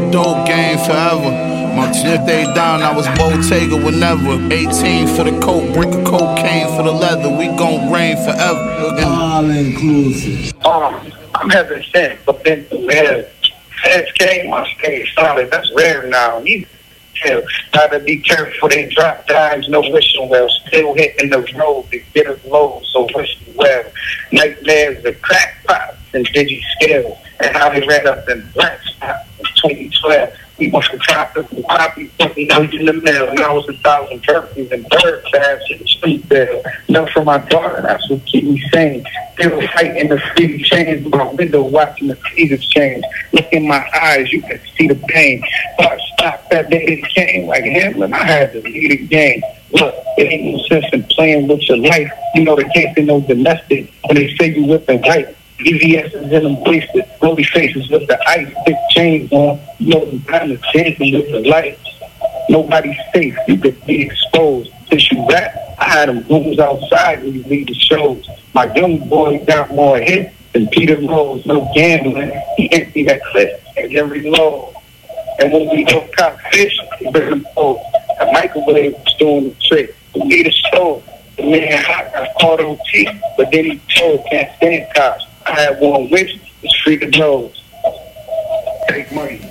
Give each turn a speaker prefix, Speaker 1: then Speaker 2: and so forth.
Speaker 1: dope game forever. My if they down, I was Bottega whenever. 18 for the coke, brick of cocaine for the leather. We gon' reign forever.
Speaker 2: All inclusive.
Speaker 3: I'm having sex, but then the sex came, I stayed solid. That's rare now. You gotta be careful. They drop dimes, no wishing well. Still hitting the road to get us low, so wishing well. Nightmares of crack pops and digi scales, and how they ran up in black spots in 2012. We must have dropped up the poppy, putting those in the mail. Now it's 1,000 turkeys and bird baths in the street there. Love for my daughter, that's what keep me sane. Still fighting the free change, my window watching the seasons change. Look in my eyes, you can see the pain. But stop that day it came like Hamlin, I had to lead the game. Look, it ain't no sense in playing with your life. You know there can't be no domestic when they say you whipping right. EVS is in them wasted, rolly faces with the ice, big chains on, you know the time is dancing with the lights. Nobody's safe, you could be exposed. Since you rap, I had them rooms outside when you leave the shows. My young boy got more hits than Peter Rose, no gambling. He empty that clip and then reload. And when we go cop fish, we bring them home. A microwave was doing the trick. We need a show. The man hot got caught on T, but then he told can't stand cops. I had one wish, it's free to blows. Take money.